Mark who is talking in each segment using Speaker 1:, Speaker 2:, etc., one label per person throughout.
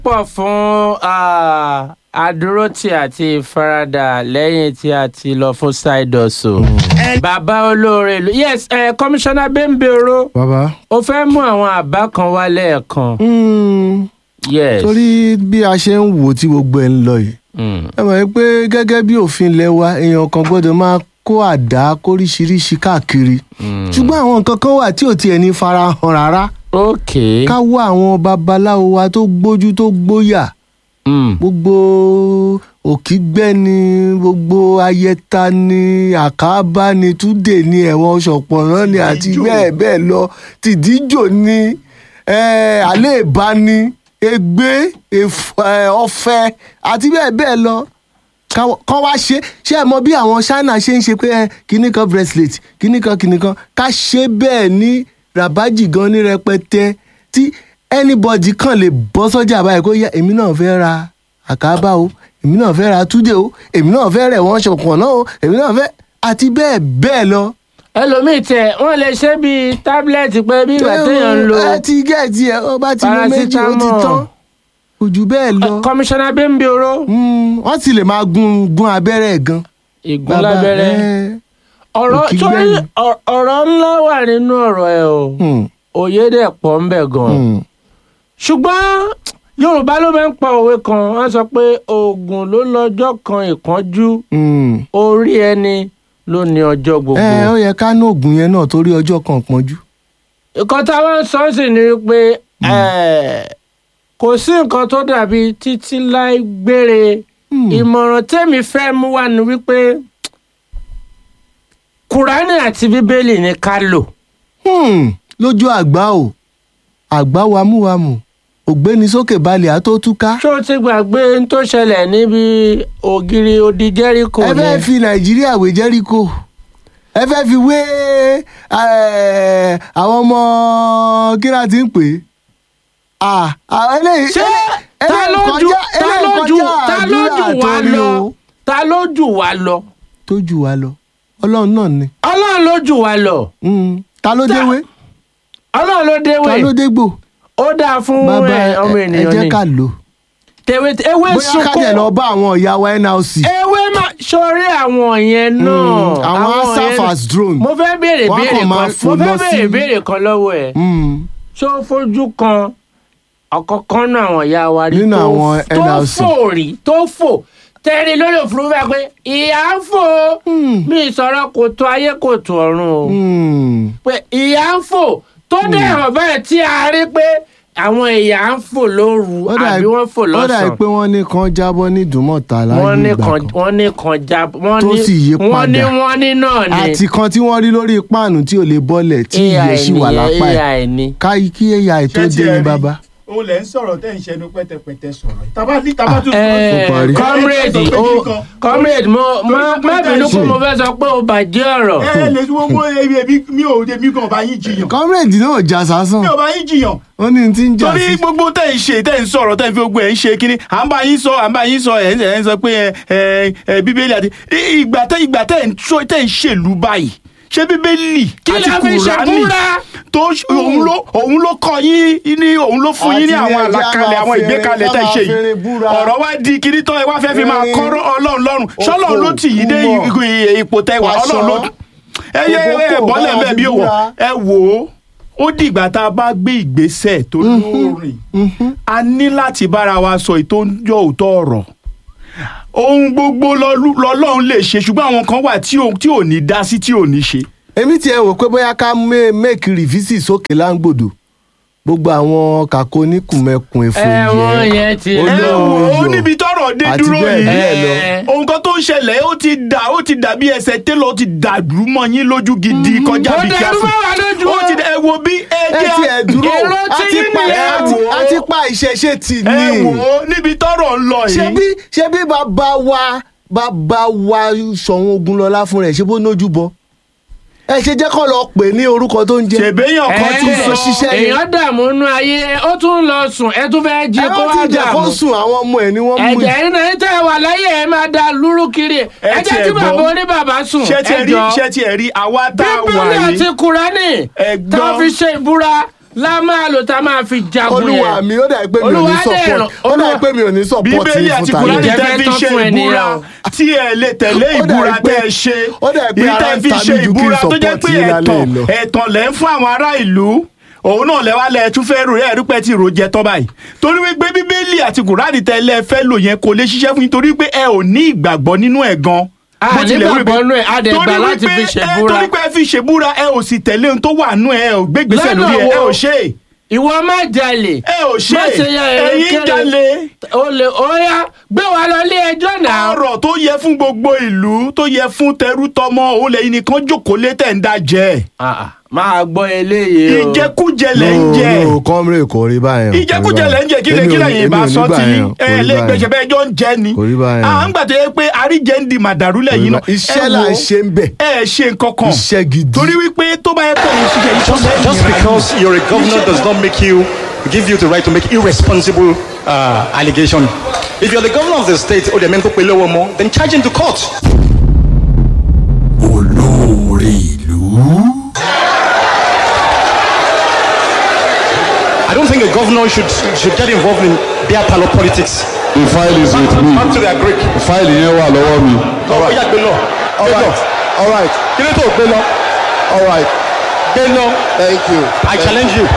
Speaker 1: pọ̀ fún àdúrótì àti ìfaradà lẹ́yìn tí a ti lọ fún side hustle. Bàbá olóore ìlú yes Commissioner Bembero.
Speaker 2: Bàbá.
Speaker 1: Ó fẹ́ mú àwọn àbá kan wá lẹ́ẹ̀kan. Yes.
Speaker 2: Torí bí a ṣe ń wò tí gbogbo ẹ̀ ń lọ yìí. Ẹ mọ̀ pé gẹ́gẹ́ bí òfin ilẹ̀ wa èèyàn kan gbọ́dọ̀ máa kó àdá kóríṣiríṣi káàkiri. Ṣùgbọ́n àwọn nǹkan kan wà tí ò tiẹ̀ ní farahàn rárá.
Speaker 1: Okay.
Speaker 2: Ká wá àwọn babaláwo wa tó gbójú tó gbóyà. Gbogbo òkígbẹ́ ni gbogbo ayẹta ni àkàbá ni túdè ni ẹ̀wọ̀n ṣọ̀pọ̀nrán ni àti bẹ́ẹ̀ bẹ́ẹ̀ lọ tìdíjò ni àléèbá ni ègbé ọ̀fẹ́ àti bẹ́ẹ̀ bẹ́ẹ̀ lọ kán wá ṣe ẹ mọ̀ bí àwọn China ṣe ń ṣe pé kíní kan bracelet kíní kan ká ṣe bẹ́ẹ̀ ní rabaji gan ní rẹpẹtẹ tí anybody kan lè bọ́ sọ́jà báyìí kó yẹ èmi náà fẹ́ ra àkàbà o èmi náà fẹ́ ra túdé o èmi náà fẹ́ rẹ̀ wọ́n ṣọ̀pọ̀ náà o èmi náà fẹ́ àti bẹ́ẹ̀ bẹ́ẹ̀ lọ.
Speaker 1: Ẹlòmíì tẹ wọn lè ṣe bíi tábìlẹ̀tì pé bí ìgbà téèyàn ń lo
Speaker 2: ẹ ti gẹ̀ẹ́tì ẹ ó bá ti lo méjì ó ti tán kò jù bẹ́ẹ̀ lọ.
Speaker 1: Commissioner Bembero.
Speaker 2: wọ́n sì lè máa gun abẹ́rẹ́ gan.
Speaker 1: ìgún lábẹ́rẹ́ ọ̀rọ̀ ńlá wà nínú ọ̀rọ̀ ẹ o òye dẹ̀ pọ̀ ń bẹ̀ gan. ṣùgbọ́n Yorùbá ló máa ń pa òwe kan wọ́n sọ pé oògùn ló lọ́jọ́ kan ìpọ́njú orí ẹni ló ní ọjọ́ gbogbo.
Speaker 2: ó yẹ ká ní oògùn yẹn náà torí ọjọ́ kan ìpọ́njú.
Speaker 1: nǹkan táwọn sọ sí ni pé kò sí nǹkan tó dàbí títí láì gbére. Ìmọ̀ràn tẹ́mi fẹ́ mú wá ni wípé Kùránì àti Bíbélì ni ká lò.
Speaker 2: lójú àgbá wàmúwàmù ògbéni sókè balẹ̀ àtó túká.
Speaker 1: ṣé o ti gbàgbé n tó ṣẹlẹ̀ níbi ògiri odi Jẹ́ríkò ni.
Speaker 2: ẹ fẹ́ fi Nàìjíríà wé Jẹ́ríkò ẹ fẹ́ fi wé àwọn ọmọ kíra tí ń pè é.
Speaker 1: ṣé ta ló jù wá lọ.
Speaker 2: tó jù wá lọ Ọlọ́run náà ni.
Speaker 1: Ọlọ́run ló jù wá lọ.
Speaker 2: ta ló déwé.
Speaker 1: Ọlọ́run ló déwé.
Speaker 2: ta ló dégbò.
Speaker 1: ó dáa fún ọmọ ènìyàn ni.
Speaker 2: ẹ jẹ́ ká lò.
Speaker 1: ewé sunkún.
Speaker 2: bóyá ká jẹ́ lọ bá àwọn ìyá wa NLC.
Speaker 1: ewé máa sọrí àwọn yẹn náà.
Speaker 2: àwọn asafas drone.
Speaker 1: mo fẹ́ béèrè kan lọ́wọ́ ẹ̀. ṣé o fojú kan ọ̀kọ̀ọ̀kan náà àwọn ìyá wa rí
Speaker 2: nínú àwọn NLC
Speaker 1: tó fò tẹ́rí lórí òfurufú bá pé ìyá ń fò mí ìsọ̀rọ̀ kò tó ayé kò tó ọ̀run o pé ìyá ń fò tó dé hàn báyìí tí a rí pé àwọn ìyá ń fò lóru àbí wọ́n fò lọ́sàn.
Speaker 2: ó dà pé wọ́n ní kan jábọ́ ní Ìdúmọ̀tà láyé ìgbà kan
Speaker 1: wọ́n ní kan jábọ́
Speaker 2: tó sì yí padà
Speaker 1: wọ́n ní náà ni
Speaker 2: àti kan tí wọ́n rí lórí páànù tí ò lè bọ́lẹ̀ tí ìyè sì wà lápá ẹ̀ káyí kí AI tó dé ní bàbá.
Speaker 3: òun lẹ ń sọ̀rọ̀ tẹ́ ń ṣẹnu pẹ́tẹpẹ́tẹ sọ̀rọ̀ taba tún
Speaker 1: comrade má bínú kó mo fẹ́ sọ pé o bàjẹ́ ọ̀rọ̀.
Speaker 3: lè tún mú ebi mi ò dé mi kàn bá yín jiyàn.
Speaker 2: comrade náà jà sásán.
Speaker 3: mi ò bá yín jiyàn.
Speaker 2: ó ní ti ń jà sí.
Speaker 3: torí gbogbo tẹ́ ń ṣe tẹ́ ń sọ̀rọ̀ tẹ́ ń fi gbogbo ẹ̀ ń ṣe kínní à ń bá yín sọ ẹ̀ ń sọ pé Bíbélì àti ìgbà tẹ́ ń ṣèlú báyìí ṣé Bíbélì àti Kùránì tó òun ló kọ yín ní òun ló fún yín ní àwọn àlàkalẹ̀ àwọn ìgbékalẹ̀ tẹ́ ṣe yìí ọ̀rọ̀ wá di kiri tán ẹ wá fẹ́ fi máa kọ́ Ọlọ́run lọ́rùn ṣọ́lọ́run ló tì yín dé ipò tẹ́ wà Ọlọ́run ló ẹ bọ́lẹ̀ bẹ́ẹ̀ bí òwò ẹ wò ó dìgbà tá a bá gbé ìgbésẹ̀ tó lóòrìn a ní láti bára wa sọ ètò yọ òótọ́ ọ̀rọ̀ ohun gbogbo lọ́lọ́run lè ṣe ṣùgbọ́n àwọn kan wà tí ò ní dá sí tí ò ní ṣe.
Speaker 2: èmi tiẹ̀ wò pé bóyá ká make rìfísì sókè láǹgbòdo gbogbo àwọn kàkó oníkùnmẹ̀kùn ẹ̀fọ́
Speaker 1: yẹn
Speaker 3: ó níbi tọ́rọ̀ dé dúró yìí ohun kan tó ń ṣẹlẹ̀ ó ti dàbí ẹsẹ̀ télọ̀ ó ti dàlú mọ́ yín lójú gidi kọjá bí kíáfù ó ti ẹ wo bí
Speaker 2: ẹ dúró àti pa ìṣẹ̀ṣe tì ní.
Speaker 3: ẹ wo níbi tọ́rọ̀ ń lọ yìí.
Speaker 2: ṣé bí bàbá wa Ṣọ̀ún Ògúnlọlá fún rẹ̀ ṣé bó nójú bọ ẹ ṣe jẹ́ kó lọ pè ní orúkọ tó ń jẹ́.
Speaker 3: ṣèbéyàn kan tún sọ
Speaker 2: ṣiṣẹ́ yẹn.
Speaker 1: èèyàn dààmú nú ayé ó tún lọ sùn ẹ tún fẹ́ jí kó wá dààmú.
Speaker 2: ẹ ó ti jẹ́ kó sùn àwọn ọmọ ẹ̀ ni wọ́n mú
Speaker 1: ẹ̀jẹ̀ yín náà tẹ́ wà láyé ẹ̀ máa da lúrú kiri ẹ jẹ́ tí bàbá oníbàbá sùn ẹ jọ.
Speaker 3: ṣé tiẹ̀ rí àwa tá a wà
Speaker 1: Bíbélì
Speaker 3: ní.
Speaker 1: àti Kùránì tá a fi ṣe ìbúra la máa lò tá a máa fi jagun yẹn.
Speaker 2: olúwa mi ó dà pé mi ò ní support ó dà pé mi ò ní support
Speaker 3: bíbélì àti kùránì tẹ́ fi ṣe ìbúra tí ẹ lè tẹ̀lé ìbúra tẹ́ ẹ ṣe ìtẹ́ fi ṣe ìbúra tó jẹ́ pé ẹ̀tàn lẹ́ ń fún àwọn ará ìlú òun náà lẹ́wà lẹ́ tún fẹ́ rò ẹ́ rúpẹ́ tí ìròjẹ tán báyìí torí wípé bíbélì àti kùránì tẹ́lẹ̀ fẹ́ lò yẹn kò lè ṣiṣẹ́ fún yín torí pé ẹ ò ní ìgbàgbọ́ nínú ẹ̀ gan.
Speaker 1: nígbàgbọ́ nù ẹ̀ àdẹ̀gbà láti fi ṣèbúra
Speaker 3: torí pé ẹ fi ṣèbúra ẹ ò sì tẹ̀lé ohun tó wà nù ẹ ò gbégbèsè lórí ẹ ò ṣe.
Speaker 1: ìwọ má jalè
Speaker 3: ẹ ò ṣe ẹ̀yin jalè.
Speaker 1: olè óyá gbé wa lọ ilé ẹjọ́ náà.
Speaker 3: ọ̀rọ̀ tó yẹ fún gbogbo ìlú tó yẹ fún tẹrú tọmọ òun lẹ́yìn nìkan jókòó lé tẹ̀ ń dá jẹ.
Speaker 1: máa gbọ́ eléyìí o.
Speaker 3: ìjẹkújẹ lẹ ń jẹ.
Speaker 2: no kọ́mrè kò rí báyẹn.
Speaker 3: ìjẹkújẹ lẹ ń jẹ kí lẹ́yìn bá sọ tí lè gbèsè bẹ́ẹ̀ jọ ń jẹ ni.
Speaker 2: kò rí báyẹn.
Speaker 3: à ń gbà tó yẹ pé àríjẹ ń di màdàrú lẹ́yìn náà.
Speaker 2: iṣẹ́ là ń ṣe ń bẹ̀.
Speaker 3: ẹ ṣe nǹkan kan.
Speaker 2: iṣẹ́ gidi.
Speaker 3: torí wípé tó bá yẹ pé òun ṣiṣẹ́ yìí tó bẹ́ẹ̀
Speaker 4: just because you're a governor does not make you give you the right to make irresponsible allegation. If you're the governor of the state or the member then charge him to court.
Speaker 5: Olórí ìlú.
Speaker 4: I don't think a governor should get involved in beer parlor politics.
Speaker 5: The file is with me.
Speaker 4: Back to their Greek.
Speaker 5: The file yẹn wà lọ́wọ́ mi.
Speaker 4: All right.
Speaker 5: Kí ló tó gbé lọ? All right.
Speaker 4: Gbé lọ.
Speaker 5: Thank you.
Speaker 4: I challenge you.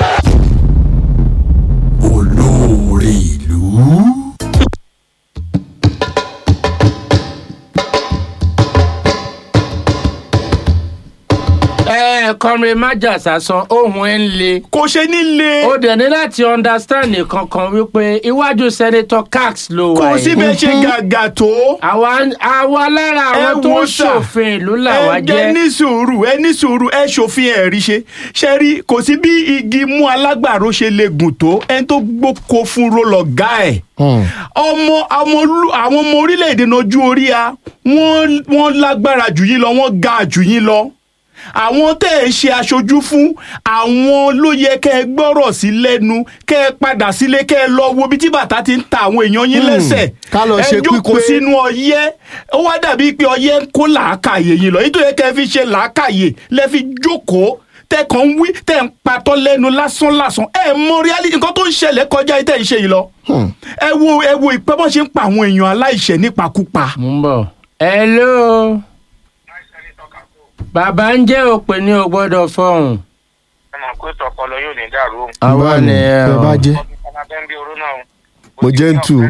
Speaker 5: Olórí ìlú.
Speaker 1: kọrin májà sásán ohun ẹ̀ ń le.
Speaker 3: kò ṣe ní le.
Speaker 1: ó dẹ̀ ní láti understand nìkan kan wípé iwájú senator Cax ló wà yìí.
Speaker 3: kò síbẹ̀ ṣe gàgà tó.
Speaker 1: àwa lára àwọn tó ń ṣòfin ìlú làwa jẹ́.
Speaker 3: ẹ ní sùúrù ẹ ṣòfin ẹ rí ṣe rí kò sí bí igi mú alágbàro ṣe lè gùn tó ẹni tó gbóko fún rọlọ̀gá ẹ̀. àwọn ọmọ orílẹ̀-èdè náà ojú orí a wọ́n lágbára jù yín lọ wọ́n ga jù yín lọ. àwọn tẹ́ ẹ ṣe aṣojú fún àwọn ló yẹ kẹ́ ẹ gbọ́rọ̀ sí lẹ́nu kẹ́ ẹ padà sílé kẹ́ ẹ lọ wo bí tí bàtà ti ń ta àwọn èèyàn yín lẹ́sẹ̀ ẹ jókòó sínú ọyẹ́ ó wá dàbí pé ọyẹ́ ń kó làákàyè yìí lọ nítorí kẹ́ ẹ fi ṣe làákàyè lẹ́ fi jókòó tẹ́kàn ń wí tẹ́ ń patọ́ lẹ́nu lásán ẹ mọ reality nǹkan tó ń ṣẹlẹ̀ kọjá tẹ́ ń ṣe yìí lọ ẹ wo ìpẹ́ bọ́n ṣe ń pa àwọn èèyàn aláìṣẹ̀ nípakúpa.
Speaker 1: mo ń bọ̀ hello bàbá ń jẹ́ òpè ní o gbọ́dọ̀ fọhùn.
Speaker 6: ẹ mọ̀ pé tọpọlọ yóò ní dàrú.
Speaker 1: àwa ni ẹ
Speaker 2: o. mo jẹ́ ń tù.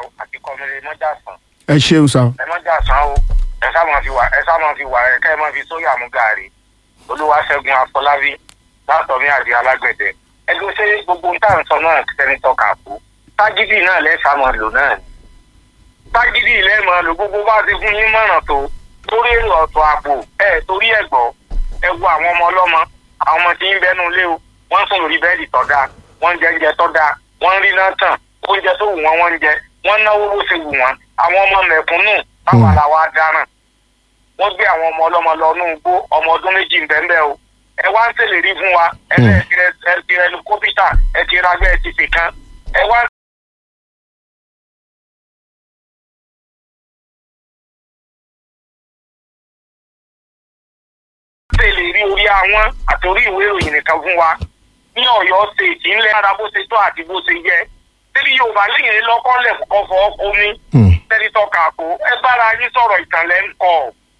Speaker 3: ẹ ṣeun sa.
Speaker 6: ẹ mọ̀ jà sàn o ẹ sá máa fi wà ẹ ká ẹ máa fi sóyà mú gàrí Olúwaṣẹ́gun Afọlábí látọ̀mí àdì alágbẹ̀dẹ ẹ ló ṣe gbogbo ń tà ń sọ náà sẹ́nitọ́ Kàkó tágídì náà lẹ́sà máa lò náà ni tágídì ilẹ̀ máa lò gbogbo bá ti fún yín mọ̀ràn tó torí èrò ọ̀tọ̀ ààbò torí ẹ̀gbọ́ ẹ wo àwọn ọmọ ọlọ́mọ àwọn ọmọ tí ń bẹnu ilé o wọ́n ń sùn lórí bẹ́ẹ̀dì tọ́da wọ́n ń jẹ oúnjẹ tọ́da wọ́n ń rí náà tàn oúnjẹ tó wù wọ́n wọ́n ń jẹ wọ́n náwó bó ṣe wù wọ́n àwọn ọmọ mẹ̀kúnnù báwa làwa dáràn wọ́n gbé àwọn ọmọ ọlọ́mọ lọ ní ugbó ọmọ ọdún méjì ńbẹ́ńbẹ́ o ẹ wá ń ṣèlérí fún wa ẹ ti rẹ kọ́pítà ẹ ti ragbẹ́ ẹ ti fìkan ẹ wá lè rí orí àwọn àtòrí ìwé ìròyìn nìkan fún wa ní Ọ̀yọ́ stéètì ńlẹ̀ ara bó ṣe tó àti bó ṣe yẹ síbi Yorùbá lẹ́yìn lọ́kọ́lẹ̀ kọ́fọ́ omi sẹ́nitọ́ Kàkó ẹ bára yín sọ̀rọ̀ ìtànlẹ̀ ń kọ́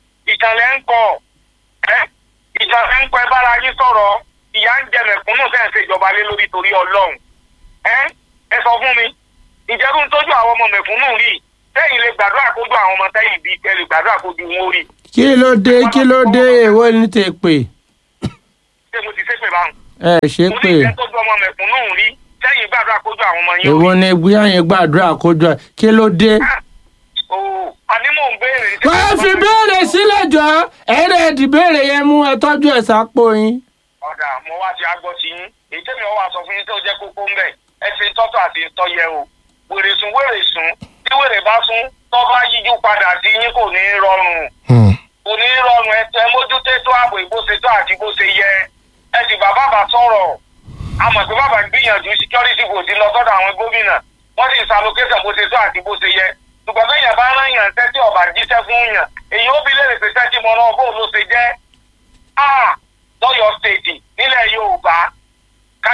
Speaker 6: ẹ bára yín sọ̀rọ̀ ìyá ń jẹ mẹ̀kúnnù fẹ́ẹ̀ ṣe ìjọba lé lórí torí Ọlọ́run ẹ sọ fún mi ìjẹ́rú ń tọ́jú àwọn ọmọ mẹ̀kúnnù rí sẹ́yìn lè gbàdúrà kójú àwọn ọmọ tẹ́yìn bíi ẹ lè gbàdúrà kójú wọn rí.
Speaker 1: kí ló dé èwo ní tè pè.
Speaker 6: ṣé mo ti ṣe pè báwọn.
Speaker 1: ẹ ṣe pé.
Speaker 6: mo ní ìfẹ́ tọ́jú ọmọ mẹ̀kúnnù rí sẹ́yìn gbàdúrà kójú àwọn ọmọ yín rí.
Speaker 1: èwo ni gbé àyìn gbàdúrà kójú kí ló dé.
Speaker 6: àní mò ń béèrè.
Speaker 1: wọ́n fi béèrè sílẹ̀ jọ ẹ̀rẹ́ ìdìbéèrè yẹn mú ẹ tọ́jú ẹ̀ sápò yín.
Speaker 6: ọ̀dà mo wá ti agbọ́ sí yín èyí tẹ́mi ọwọ́ àsọ fún yín tó jẹ́ kókó ń bẹ̀ ẹ ṣe tọ́tọ̀ àti tọ́yẹ o wèrè sùn tí wèrè bá sún tó bá yíjú padà sí yín kò ní rọrùn ẹ mójútó ètò ààbò bó ṣe tó àti bó ṣe yẹ ẹ sì bá bàbá sọ̀rọ̀ àmọ̀ pé bàbá gbìyànjú security vote lọ sọ́dọ̀ àwọn gómìnà wọ́n sì ṣàlókẹ́sàn bó ṣe tó àti bó ṣe yẹ ṣùgbọ́n bẹ́ẹ̀ yẹn bá rán yàn tẹ́tí ọ̀bà jíṣẹ́ fún yàn èyí ó bí léèrè pé tẹ́tí mọ́ náà bóun ló ṣe jẹ́ lọ́yọ̀ stéètì nílẹ̀ Yorùbá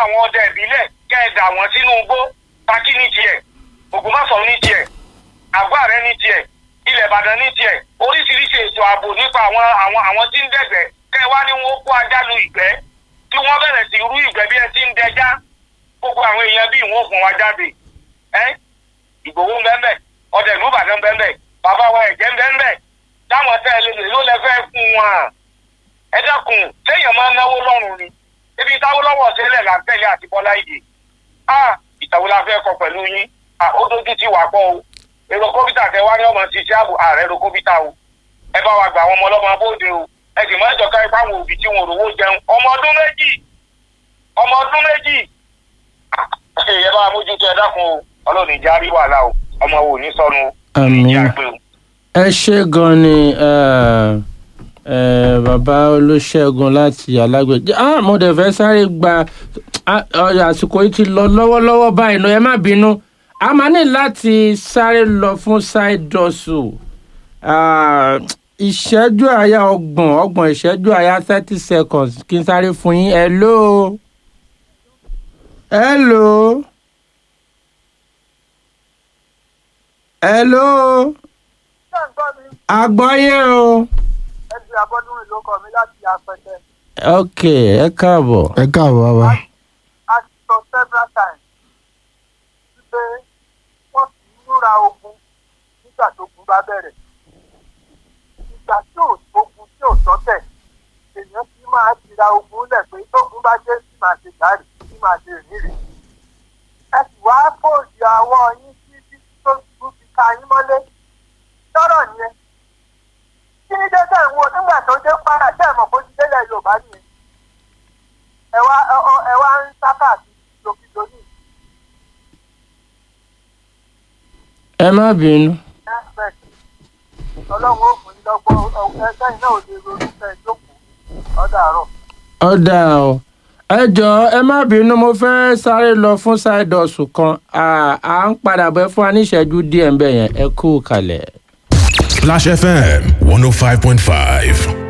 Speaker 6: àwọn ọdẹ ìbílẹ̀ kẹ́ ẹ dà wọ́n sínú igbó Ṣakí ní tiẹ̀ Ògbómọ̀ṣọ́ ní tiẹ̀ Àgbàrẹ́ ní tiẹ̀ Ilẹ̀ Ìbàdàn ní tiẹ̀ oríṣiríṣi ètò ààbò nípa àwọn tí ń dẹ̀gbẹ́ kẹ́ ẹ wá ní wọn kó ajá lu ìgbẹ́ tí wọ́n bẹ̀rẹ̀ sí rú ìgbẹ́ bí ẹ ti ń dẹjá gbogbo àwọn èèyàn bí ìwọ̀n fún wa jáde Ìgbòho ń bẹ́ẹ̀ ọdẹ ìlú Ìbàdàn bẹ́ẹ̀ bàbá wa ẹ̀jẹ̀ ń bẹ́ẹ̀ dáwọn tẹ́ ẹ lè ló lẹ fẹ́ fún wọn ẹ dákun téèyàn máa ń náwó lọ́rùn ni ibi táwọn lọ́wọ́ sílẹ̀ là ń tẹ̀lé àti Bọ́lá Ìgè ìtàwọn la fẹ́ kọ pẹ̀lú yín ó dójú ti wà pọ̀ o èrò kọ́bítà tẹ wá ní ọmọ ti ṣe ààbò ààrẹ èrò kọ́bítà o ẹ bá wa gba àwọn ọmọ ọlọ́mọ bóde o ẹ sì máa ń jọ̀ká ipá àwọn òbí tí wọn ò rówó jẹun ọmọ ọdún méjì ẹ bá wa mójútó ẹ dákun o Ọlọ́run ìjà rí wàhálà o ọmọ wo ní sọnù o ìjà gbé o.
Speaker 1: ẹ ṣé gan ni bàbá Olúṣẹ́gun láti Alágbèjì mo dẹ̀ fẹ́ sáré gba àsìkò yìí ti lọ lọ́wọ́lọ́wọ́ báyìí náà ẹ má bínú a máa ní láti sáré lọ fún side hustle ìṣẹ́jú àyà ọgbọ̀n ìṣẹ́jú àyà 30 seconds kí n sáré fún yín hello àgbọ́yé o.
Speaker 7: ẹgbẹ́ abọ́dún ló kọ́ mi láti Apẹtẹ.
Speaker 1: ok ẹ káàbọ̀.
Speaker 2: bàbá.
Speaker 7: a ti sọ several times wípé wọ́n ti múra ogun nígbà tó gun bá bẹ̀rẹ̀. ìgbà tí ogun tí ò tọ́tẹ̀ èèyàn ti máa tira ogun lẹ̀ pé tógun bá dé sí máa ṣe gàárì sí máa ṣe ìrìnrìn. ẹ sì wá fòòjì àwọn yín sí tó fi ka yín mọ́lé. sọ̀rọ̀ yẹn kí ni dẹ́sẹ̀ ń wo nígbà tó dé para tẹ́ ẹ̀ mọ̀ bó ti délẹ̀ Yorùbá nìyẹn ẹ wá ń sáká sí lókìlónì.
Speaker 1: ẹ má bínú.
Speaker 7: Ọlọ́run ó fún yín lọ́gbọ́n ẹgbẹ́ iná ò lè ronú fẹ́ jókòó ọ̀dàrọ̀.
Speaker 1: ọ̀dà o ẹ jọ̀ọ́ ẹ má bínú mo fẹ́ sáré lọ fún side hustle kan à ń padà bọ̀ fún wa ní ìṣẹ́jú díẹ̀ ń bẹ̀ yẹn ẹ kú kalẹ̀.
Speaker 8: Splash FM 105.5.